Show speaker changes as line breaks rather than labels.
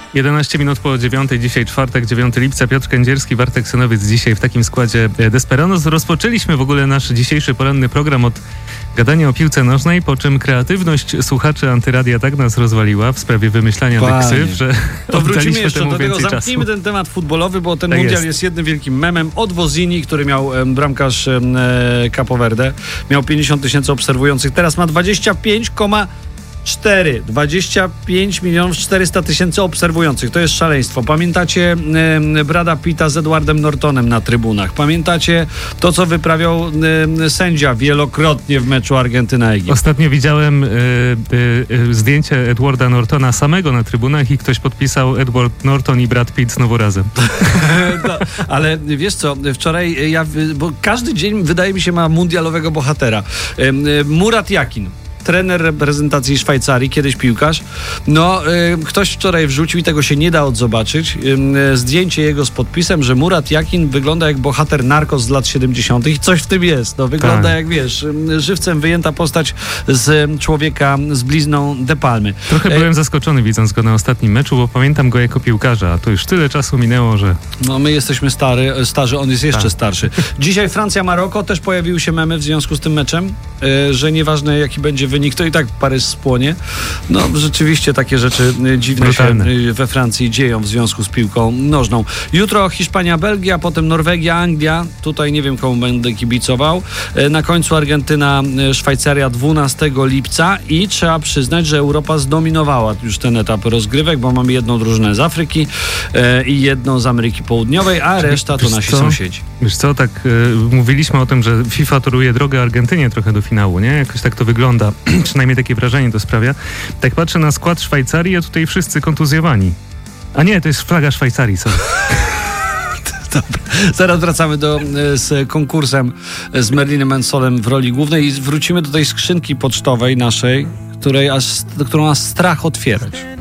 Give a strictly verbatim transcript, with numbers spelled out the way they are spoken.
jedenaście minut po dziewiątej, dzisiaj czwartek, dziewiątego lipca. Piotr Kędzierski, Bartek Synowiec dzisiaj w takim składzie Desperados. Rozpoczęliśmy w ogóle nasz dzisiejszy poranny program od gadania o piłce nożnej, po czym kreatywność słuchaczy Antyradia tak nas rozwaliła w sprawie wymyślania tych ksyw, że
to wrócimy jeszcze do tego,
czasu.
Zamknijmy ten temat futbolowy, bo ten
tak
mundial
jest.
jest jednym wielkim memem. Od Wozini, który miał e, bramkarz e, Capo Verde, miał pięćdziesiąt tysięcy obserwujących, teraz ma dwadzieścia pięć przecinek cztery. dwadzieścia pięć milionów czterysta tysięcy obserwujących. To jest szaleństwo. Pamiętacie e, Brada Pitta z Edwardem Nortonem na trybunach? Pamiętacie to, co wyprawiał e, sędzia wielokrotnie w meczu Argentyna-Egipt?
Ostatnio widziałem y, y, y, zdjęcie Edwarda Nortona samego na trybunach i ktoś podpisał Edward Norton i Brad Pitt znowu razem.
No, ale wiesz co, wczoraj ja, bo każdy dzień wydaje mi się ma mundialowego bohatera. Murat Yakin, trener reprezentacji Szwajcarii, kiedyś piłkarz. No, y, ktoś wczoraj wrzucił i tego się nie da odzobaczyć. Y, zdjęcie jego z podpisem, że Murat Yakin wygląda jak bohater Narcos z lat siedemdziesiątych i coś w tym jest. No, wygląda
tak.
jak, wiesz, żywcem wyjęta postać z człowieka z blizną De Palmy.
Trochę
e...
byłem zaskoczony, widząc go na ostatnim meczu, bo pamiętam go jako piłkarza, a to już tyle czasu minęło, że...
No, my jesteśmy stary, starzy, on jest jeszcze tak. starszy. Dzisiaj Francja-Maroko, też pojawiły się memy w związku z tym meczem, y, że nieważne jaki będzie wynik, to i tak Paryż spłonie. No rzeczywiście takie rzeczy dziwne
Brutalne.
się we Francji dzieją w związku z piłką nożną. Jutro Hiszpania, Belgia, potem Norwegia, Anglia. Tutaj nie wiem, komu będę kibicował. Na końcu Argentyna, Szwajcaria dwunastego lipca i trzeba przyznać, że Europa zdominowała już ten etap rozgrywek, bo mamy jedną drużynę z Afryki e, i jedną z Ameryki Południowej, a reszta to
Wiesz
nasi
co?
sąsiedzi.
Wiesz co, tak y, mówiliśmy o tym, że FIFA toruje drogę Argentynie trochę do finału, nie? Jakoś tak to wygląda. Przynajmniej takie wrażenie to sprawia. Tak patrzę na skład Szwajcarii, a tutaj wszyscy kontuzjowani. A nie, to jest flaga Szwajcarii, co?
Dobra. Zaraz wracamy do, z konkursem z Merlinem Mansolem w roli głównej i wrócimy do tej skrzynki pocztowej naszej, której aż, którą aż strach otwierać.